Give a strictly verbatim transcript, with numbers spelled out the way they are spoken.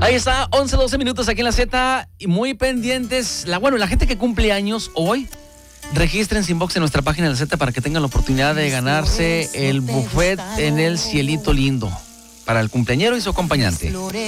Ahí está, once, doce minutos aquí en la Z. Y muy pendientes. La, bueno, la gente que cumple años hoy, regístrense inbox en nuestra página de la Z para que tengan la oportunidad de ganarse el buffet en el Cielito Lindo para el cumpleañero y su acompañante.